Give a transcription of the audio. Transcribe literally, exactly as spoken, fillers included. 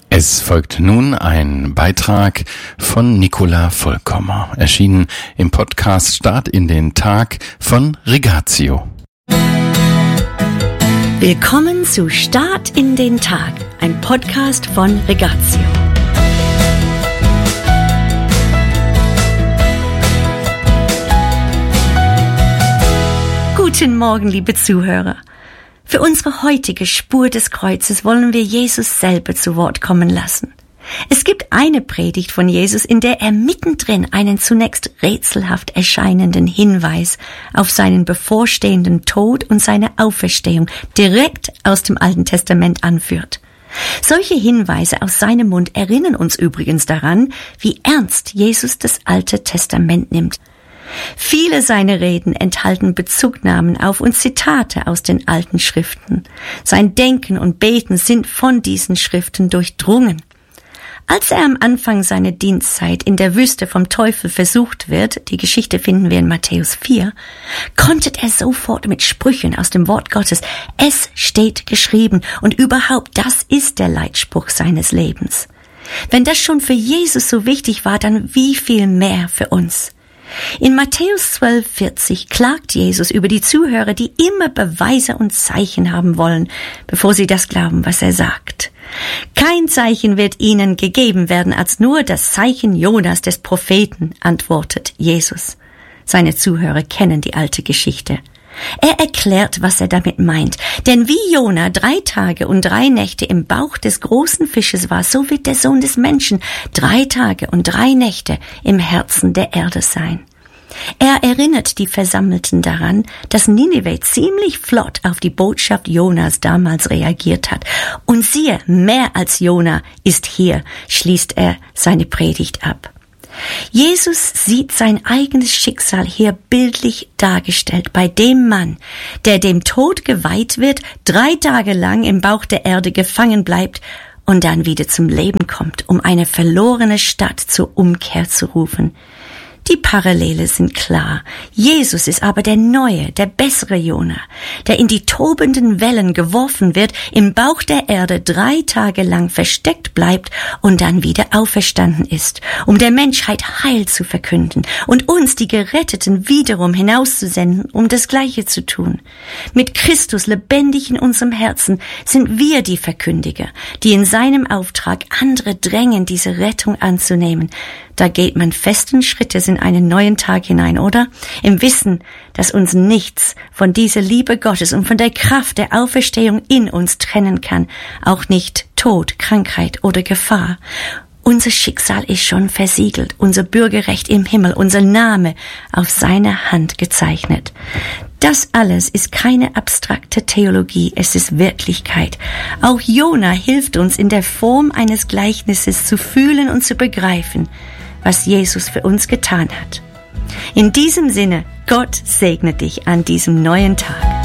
Es folgt nun ein Beitrag von Nicola Vollkommer, erschienen im Podcast Start in den Tag von Rigatio. Willkommen zu Start in den Tag, ein Podcast von Rigatio. Guten Morgen, liebe Zuhörer. Für unsere heutige Spur des Kreuzes wollen wir Jesus selber zu Wort kommen lassen. Es gibt eine Predigt von Jesus, in der er mittendrin einen zunächst rätselhaft erscheinenden Hinweis auf seinen bevorstehenden Tod und seine Auferstehung direkt aus dem Alten Testament anführt. Solche Hinweise aus seinem Mund erinnern uns übrigens daran, wie ernst Jesus das Alte Testament nimmt. Viele seiner Reden enthalten Bezugnahmen auf und Zitate aus den alten Schriften. Sein Denken und Beten sind von diesen Schriften durchdrungen. Als er am Anfang seiner Dienstzeit in der Wüste vom Teufel versucht wird, die Geschichte finden wir in Matthäus vier, kontert er sofort mit Sprüchen aus dem Wort Gottes. Es steht geschrieben und überhaupt, das ist der Leitspruch seines Lebens. Wenn das schon für Jesus so wichtig war, dann wie viel mehr für uns. In Matthäus zwölf vierzig klagt Jesus über die Zuhörer, die immer Beweise und Zeichen haben wollen, bevor sie das glauben, was er sagt. Kein Zeichen wird ihnen gegeben werden, als nur das Zeichen Jonas des Propheten, antwortet Jesus. Seine Zuhörer kennen die alte Geschichte. Er erklärt, was er damit meint. Denn wie Jona drei Tage und drei Nächte im Bauch des großen Fisches war, so wird der Sohn des Menschen drei Tage und drei Nächte im Herzen der Erde sein. Er erinnert die Versammelten daran, dass Ninive ziemlich flott auf die Botschaft Jonas damals reagiert hat. Und siehe, mehr als Jona ist hier, schließt er seine Predigt ab. Jesus sieht sein eigenes Schicksal hier bildlich dargestellt bei dem Mann, der dem Tod geweiht wird, drei Tage lang im Bauch der Erde gefangen bleibt und dann wieder zum Leben kommt, um eine verlorene Stadt zur Umkehr zu rufen. Die Parallele sind klar. Jesus ist aber der neue, der bessere Jona, der in die tobenden Wellen geworfen wird, im Bauch der Erde drei Tage lang versteckt bleibt und dann wieder auferstanden ist, um der Menschheit Heil zu verkünden und uns, die Geretteten, wiederum hinauszusenden, um das Gleiche zu tun. Mit Christus lebendig in unserem Herzen sind wir die Verkündiger, die in seinem Auftrag andere drängen, diese Rettung anzunehmen. Da geht man festen Schrittes in einen neuen Tag hinein, oder? Im Wissen, dass uns nichts von dieser Liebe Gottes und von der Kraft der Auferstehung in uns trennen kann. Auch nicht Tod, Krankheit oder Gefahr. Unser Schicksal ist schon versiegelt, unser Bürgerrecht im Himmel, unser Name auf seine Hand gezeichnet. Das alles ist keine abstrakte Theologie, es ist Wirklichkeit. Auch Jona hilft uns in der Form eines Gleichnisses zu fühlen und zu begreifen, was Jesus für uns getan hat. In diesem Sinne, Gott segne dich an diesem neuen Tag.